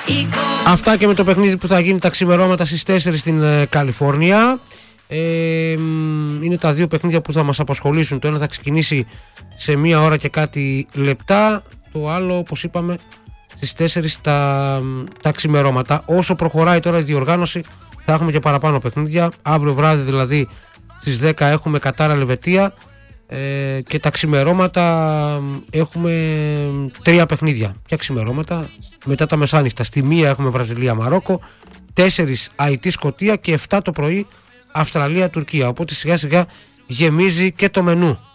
Αυτά και με το παιχνίδι που θα γίνει τα ξημερώματα στις 4 στην Καλιφόρνια. Είναι τα δύο παιχνίδια που θα μας απασχολήσουν. Το ένα θα ξεκινήσει σε 1 ώρα και κάτι λεπτά. Το άλλο, όπως είπαμε, στις 4 τα ξημερώματα. Όσο προχωράει τώρα η διοργάνωση, θα έχουμε και παραπάνω παιχνίδια. Αύριο βράδυ δηλαδή στις 10 έχουμε Κατάρα Λεβετία, και τα ξημερώματα έχουμε 3 παιχνίδια. Ποια ξημερώματα? Μετά τα μεσάνυχτα στη 1 έχουμε Βραζιλία Μαρόκο, 4 Αϊτή Σκωτία και 7 το πρωί Αυστραλία Τουρκία. Οπότε σιγά σιγά γεμίζει και το μενού.